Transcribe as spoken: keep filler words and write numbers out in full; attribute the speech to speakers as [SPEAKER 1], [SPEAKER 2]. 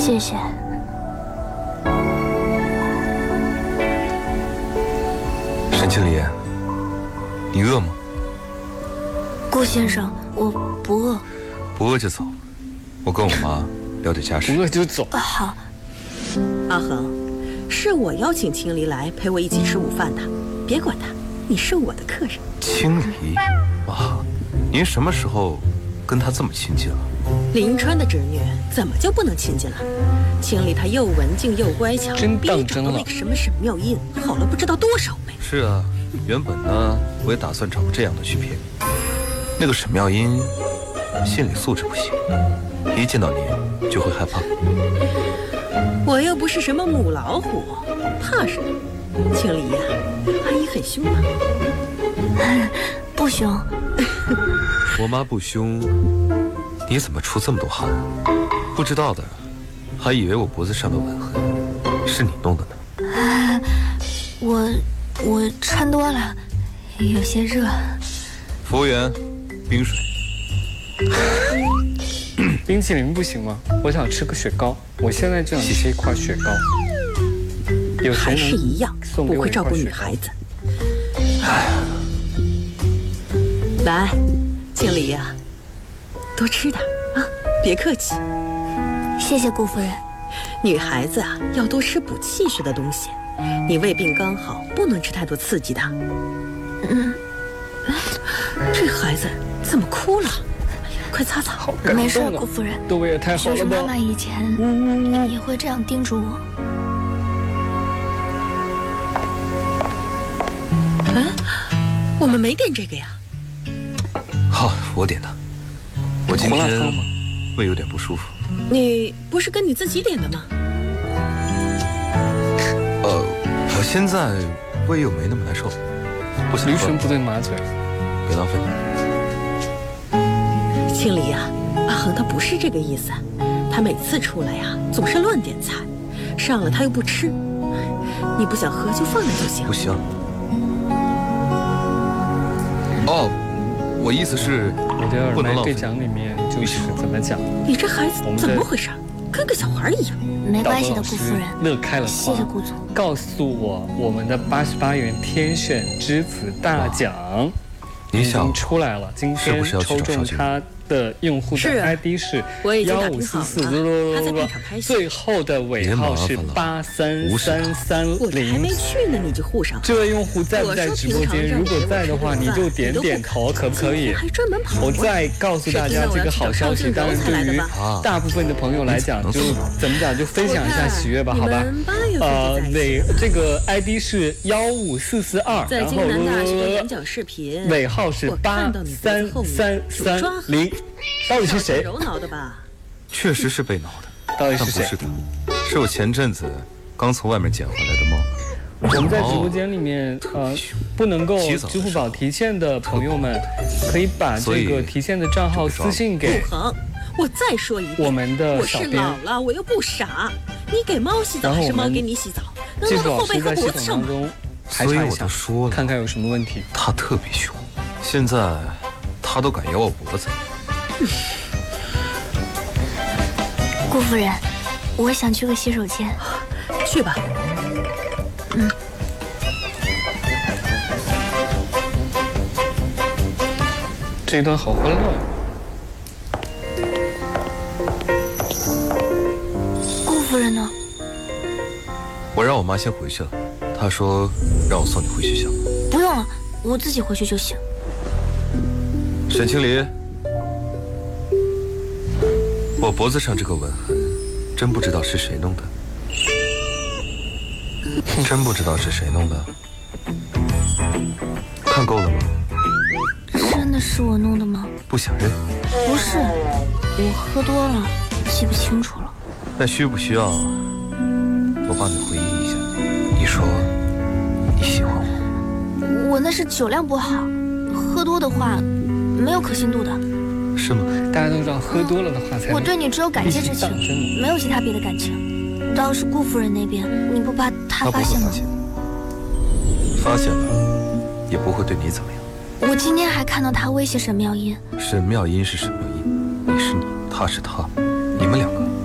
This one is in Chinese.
[SPEAKER 1] 谢谢。
[SPEAKER 2] 沈清离，你饿吗？
[SPEAKER 1] 顾先生，我不饿。
[SPEAKER 2] 不饿就走，我跟我妈聊点家事。
[SPEAKER 3] 不饿就走。
[SPEAKER 1] 啊，好。
[SPEAKER 4] 阿恒，是我邀请清离来陪我一起吃午饭的，别管他，你是我的客人。
[SPEAKER 2] 清离，妈，您什么时候跟他这么亲近了？
[SPEAKER 4] 林川的侄女怎么就不能亲近了？清离她又文静又乖巧，
[SPEAKER 3] 真
[SPEAKER 4] 比你找到
[SPEAKER 3] 当真了
[SPEAKER 4] 那个什么沈妙音好了不知道多少倍。
[SPEAKER 2] 是啊，原本呢，我也打算找个这样的去骗你。那个沈妙音心理素质不行，一见到您就会害怕。
[SPEAKER 4] 我又不是什么母老虎，怕什么？清离呀、阿姨很凶吗？
[SPEAKER 1] 不凶。
[SPEAKER 2] 我妈不凶，你怎么出这么多汗？不知道的还以为我脖子上的吻痕是你弄的呢。
[SPEAKER 1] 啊，我我穿多了，有些热。
[SPEAKER 2] 服务员，冰水。
[SPEAKER 3] 冰淇淋不行吗？我想吃个雪糕，我现在就想吃一块雪糕。有谁
[SPEAKER 4] 还是一样，
[SPEAKER 3] 送给我一块
[SPEAKER 4] 不会照顾女
[SPEAKER 3] 雪糕
[SPEAKER 4] 孩子。来，清离呀、多吃点啊，别客气。
[SPEAKER 1] 谢谢顾夫人。
[SPEAKER 4] 女孩子啊，要多吃补气血的东西。你胃病刚好，不能吃太多刺激的。
[SPEAKER 1] 嗯，
[SPEAKER 4] 这孩子怎么哭了？哎呀，快擦擦。
[SPEAKER 3] 好感
[SPEAKER 1] 没事，
[SPEAKER 3] 动啊！
[SPEAKER 1] 顾夫人。
[SPEAKER 3] 对我也太好了吧！
[SPEAKER 1] 就是妈妈以前也会这样叮嘱我。
[SPEAKER 4] 嗯，我们没点这个呀。
[SPEAKER 2] 好，我点的。我今
[SPEAKER 3] 胡辣汤吗？
[SPEAKER 2] 天胃有点不舒服。
[SPEAKER 4] 你不是跟你自己点的吗？
[SPEAKER 2] 呃，我现在胃又没那么难受，不想喝
[SPEAKER 3] 驴唇。不对马嘴。
[SPEAKER 2] 别浪费。
[SPEAKER 4] 清离呀、阿恒他不是这个意思，他每次出来呀、总是乱点菜，上了他又不吃。你不想喝就放那就行
[SPEAKER 2] 不。行。哦，我意思是
[SPEAKER 3] 我的
[SPEAKER 2] 不能浪费
[SPEAKER 3] 耳麦对讲里面就是怎么讲？
[SPEAKER 4] 你这孩子
[SPEAKER 3] 我们的
[SPEAKER 4] 怎么回事？跟个小孩一样。
[SPEAKER 1] 没关系的，
[SPEAKER 3] 导播老师
[SPEAKER 1] 顾夫人。
[SPEAKER 3] 乐开了花。
[SPEAKER 1] 谢谢顾总。
[SPEAKER 3] 告诉我，我们的八十八元天选之子大奖已
[SPEAKER 2] 您想
[SPEAKER 3] 经出来了，今天
[SPEAKER 2] 是不是要去
[SPEAKER 3] 抽
[SPEAKER 2] 找邵静
[SPEAKER 3] 中他的用户的
[SPEAKER 4] 是啊
[SPEAKER 3] I D 是
[SPEAKER 4] 我已经
[SPEAKER 3] 幺
[SPEAKER 4] 打听好
[SPEAKER 3] 五四四
[SPEAKER 4] 了他在片场拍戏
[SPEAKER 3] 最后的尾号是八三三三
[SPEAKER 4] 我这还没
[SPEAKER 3] 零。
[SPEAKER 4] 去呢，你就护上了。
[SPEAKER 3] 这位用户在不在
[SPEAKER 4] 我说
[SPEAKER 3] 直播间？
[SPEAKER 4] 平常让
[SPEAKER 3] 如果在的话，你就点点头，可不可以？
[SPEAKER 4] 还专门跑
[SPEAKER 3] 我
[SPEAKER 4] 过来。
[SPEAKER 3] 再告诉大家这个好消息，当然对于大部分的朋友来讲，就怎么讲，就分享一下喜悦吧，好吧？
[SPEAKER 4] 你们八月份
[SPEAKER 3] 呃，
[SPEAKER 4] 就在一起
[SPEAKER 3] 尾这个 I D 是幺五四四二，
[SPEAKER 4] 在
[SPEAKER 3] 然后
[SPEAKER 4] 京南大学的演讲视频，
[SPEAKER 3] 尾号是
[SPEAKER 4] 我
[SPEAKER 3] 八
[SPEAKER 4] 看到你脖
[SPEAKER 3] 三
[SPEAKER 4] 子后面
[SPEAKER 3] 三
[SPEAKER 4] 有
[SPEAKER 3] 三
[SPEAKER 4] 抓痕
[SPEAKER 3] 零，到底是谁？
[SPEAKER 4] 揉挠的吧？
[SPEAKER 2] 确实是被挠的，
[SPEAKER 3] 到底是谁
[SPEAKER 2] 但不是？他，是我前阵子刚从外面捡回来的猫。
[SPEAKER 3] 我们在直播间里面，呃，不能够
[SPEAKER 2] 洗澡的时候
[SPEAKER 3] 支付宝提现的朋友们，可以把
[SPEAKER 2] 所以
[SPEAKER 3] 这个提现的账号私信给
[SPEAKER 4] 不恒，我再说一遍，
[SPEAKER 3] 我们的
[SPEAKER 4] 我是
[SPEAKER 3] 小编
[SPEAKER 4] 老了，我又不傻。你给猫洗澡还是猫
[SPEAKER 3] 然后我们
[SPEAKER 4] 给你洗澡？能
[SPEAKER 3] 技术老
[SPEAKER 4] 弄到后背和
[SPEAKER 3] 师在系统
[SPEAKER 4] 脖子上吗？
[SPEAKER 3] 当中排
[SPEAKER 2] 所以我
[SPEAKER 3] 查一下
[SPEAKER 2] 都说，了
[SPEAKER 3] 看看有什么问题。
[SPEAKER 2] 他特别凶，现在他都敢咬我脖子。
[SPEAKER 1] 顾夫人，我想去个洗手间。
[SPEAKER 4] 去吧。
[SPEAKER 1] 嗯。
[SPEAKER 3] 这一段好欢乐。
[SPEAKER 1] 顾夫人呢？
[SPEAKER 2] 我让我妈先回去了，她说让我送你回学校。
[SPEAKER 1] 不用了，我自己回去就行。
[SPEAKER 2] 沈清离，我脖子上这个吻痕，真不知道是谁弄的，真不知道是谁弄的。看够了吗？
[SPEAKER 1] 真的是我弄的吗？
[SPEAKER 2] 不想认？
[SPEAKER 1] 不是，我喝多了，记不清楚了。
[SPEAKER 2] 那需不需要我帮你回忆一下？你说你喜欢我，
[SPEAKER 1] 我那是酒量不好，喝多的话没有可信度的。
[SPEAKER 2] 是吗？
[SPEAKER 3] 大家都知道，喝多了的话才能
[SPEAKER 1] 我对你只有感激之情，没有其他别的感情。倒是顾夫人那边，你不怕她
[SPEAKER 2] 她不
[SPEAKER 1] 发现吗？
[SPEAKER 2] 会发现，发现了也不会对你怎么样。
[SPEAKER 1] 我今天还看到她威胁沈妙音。
[SPEAKER 2] 沈妙音是沈妙音，你是你，他是他，你们两个